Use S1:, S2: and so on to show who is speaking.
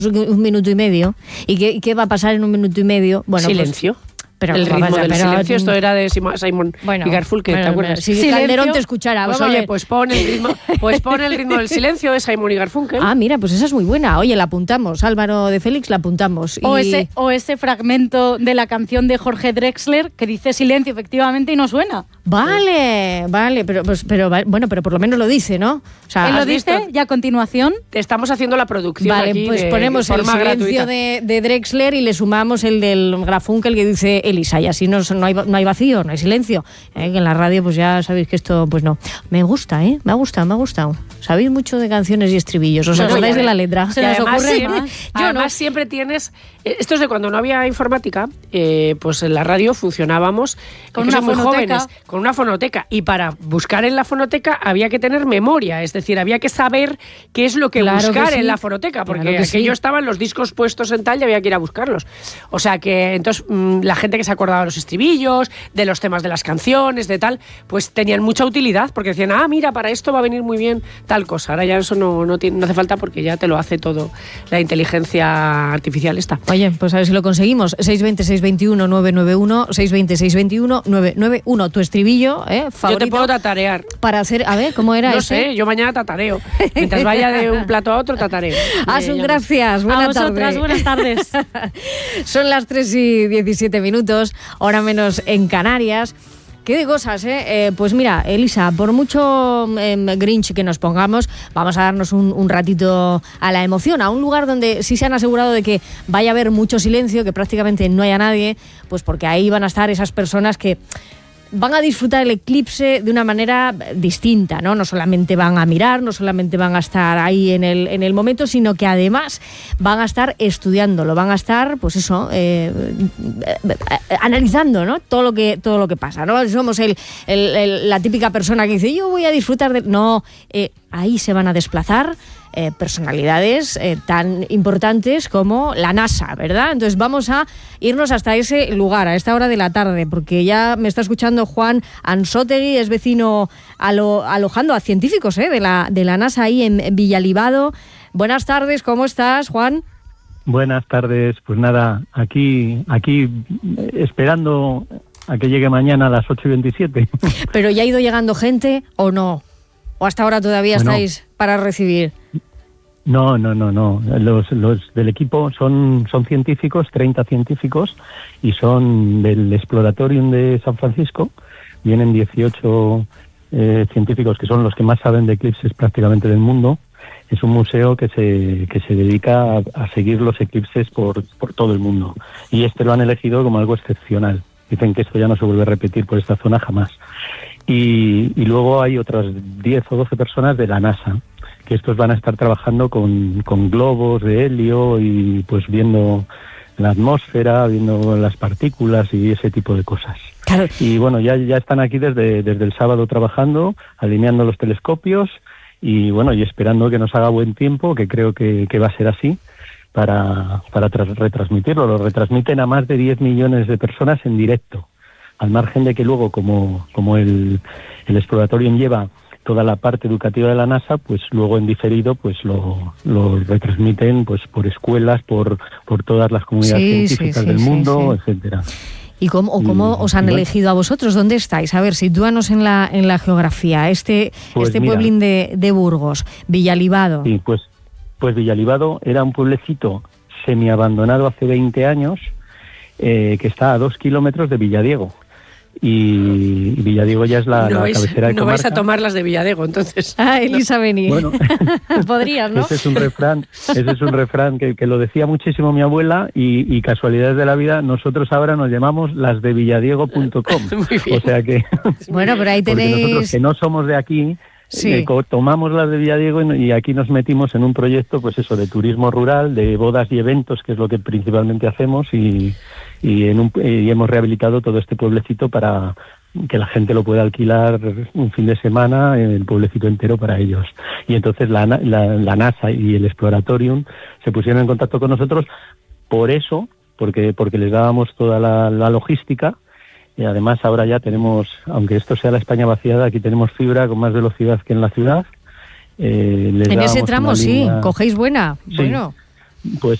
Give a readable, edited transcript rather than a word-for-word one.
S1: un minuto y medio. ¿Y qué va a pasar en un minuto y medio? Bueno,
S2: silencio.
S1: Pues, pero
S2: el ritmo del silencio, esto era de Simon y Garfunkel, ¿te acuerdas?
S1: Si Calderón te escuchara.
S2: Pues oye, pues pon el ritmo del silencio de Simon y Garfunkel.
S1: Ah, mira, pues esa es muy buena. Oye, la apuntamos. Álvaro de Félix, la apuntamos.
S3: O ese fragmento de la canción de Jorge Drexler que dice silencio, efectivamente, y no suena.
S1: Vale, pero por lo menos lo dice, ¿no?
S3: O sea, él lo dice y a continuación
S2: te estamos haciendo la producción.
S1: Vale,
S2: aquí
S1: pues ponemos el silencio de Drexler y le sumamos el del Garfunkel que dice Elisa, y así no hay vacío, no hay silencio. Que en la radio pues ya sabéis que esto pues no. Me gusta, me ha gustado. Sabéis mucho de canciones y estribillos, os acordáis de la letra.
S3: Se nos ocurre
S2: además siempre tienes, esto es de cuando no había informática, pues en la radio funcionábamos
S3: con una
S2: muy
S3: fonoteca.
S2: Jóvenes, con una fonoteca, y para buscar en la fonoteca había que tener memoria, es decir, había que saber qué es lo que buscar en la fonoteca, porque aquello estaban los discos puestos en tal y había que ir a buscarlos. O sea que entonces la gente que se acordaba de los estribillos, de los temas de las canciones, de tal, pues tenían mucha utilidad, porque decían, mira, para esto va a venir muy bien tal cosa. Ahora ya eso no hace falta porque ya te lo hace todo la inteligencia artificial esta.
S1: Oye, pues a ver si lo conseguimos. 620-621-991, 620-621-991. Tu estribillo, favorito.
S2: Yo te puedo tatarear.
S1: Para hacer, a ver, ¿cómo era
S2: No sé, yo mañana tatareo. Mientras vaya de un plato a otro, tatareo.
S1: Asun, gracias. Buenas
S3: tardes.
S1: Son las 3:17, hora menos en Canarias. ¿Qué de cosas, Pues mira, Elisa, por mucho Grinch que nos pongamos, vamos a darnos un ratito a la emoción, a un lugar donde sí se han asegurado de que vaya a haber mucho silencio, que prácticamente no haya nadie, pues porque ahí van a estar esas personas que van a disfrutar el eclipse de una manera distinta, ¿no? No solamente van a mirar, no solamente van a estar ahí en el momento, sino que además van a estar estudiándolo, van a estar, pues eso, analizando, ¿no? Todo lo que pasa, ¿no? Somos la típica persona que dice, yo voy a disfrutar de... No, ahí se van a desplazar personalidades tan importantes como la NASA, ¿verdad? Entonces vamos a irnos hasta ese lugar a esta hora de la tarde, porque ya me está escuchando Juan Ansótegui, es vecino alojando a científicos de la NASA ahí en Villalibado. Buenas tardes, ¿cómo estás, Juan?
S4: Buenas tardes, pues nada, aquí esperando a que llegue mañana a las 8:27.
S1: ¿Pero ya ha ido llegando gente o no? ¿O hasta ahora todavía estáis para recibir?
S4: No. Los del equipo son científicos, 30 científicos, y son del Exploratorium de San Francisco. Vienen 18 científicos que son los que más saben de eclipses prácticamente del mundo. Es un museo que se dedica a seguir los eclipses por todo el mundo. Y lo han elegido como algo excepcional. Dicen que esto ya no se vuelve a repetir por esta zona jamás. Y luego hay otras 10 o 12 personas de la NASA, que estos van a estar trabajando con globos de helio y pues viendo la atmósfera, viendo las partículas y ese tipo de cosas.
S1: Claro.
S4: Y bueno, ya están aquí desde el sábado trabajando, alineando los telescopios y bueno, y esperando que nos haga buen tiempo, que creo que va a ser así, para retransmitirlo. Lo retransmiten a más de 10 millones de personas en directo. Al margen de que luego, como el Exploratorium lleva toda la parte educativa de la NASA, pues luego en diferido pues lo retransmiten pues por escuelas, por todas las comunidades científicas del mundo, etcétera.
S1: ¿Y cómo os han elegido a vosotros? ¿Dónde estáis? A ver, sitúanos en la geografía. Este pueblín de Burgos, Villalibado.
S4: Sí, pues Villalibado era un pueblecito semiabandonado hace 20 años, que está a 2 kilómetros de Villadiego. Y Villadiego ya es la cabecera de comarca.
S2: No vais a tomar las de Villadiego, entonces.
S1: Elisa Beni.
S4: Bueno,
S1: podrías, ¿no?
S4: Ese es un refrán que lo decía muchísimo mi abuela y casualidades de la vida, nosotros ahora nos llamamos lasdevilladiego.com. O sea que...
S1: Bueno, pero ahí tenéis...
S4: Porque nosotros que no somos de aquí...
S1: Sí.
S4: Tomamos las de Villadiego y aquí nos metimos en un proyecto, pues eso, de turismo rural, de bodas y eventos, que es lo que principalmente hacemos, y hemos rehabilitado todo este pueblecito para que la gente lo pueda alquilar un fin de semana, el pueblecito entero para ellos. Y entonces la NASA y el Exploratorium se pusieron en contacto con nosotros porque les dábamos toda la logística. Y además ahora ya tenemos, aunque esto sea la España vaciada, aquí tenemos fibra con más velocidad que en la ciudad.
S1: En ese tramo sí, cogéis buena.
S4: Sí.
S1: Bueno.
S4: pues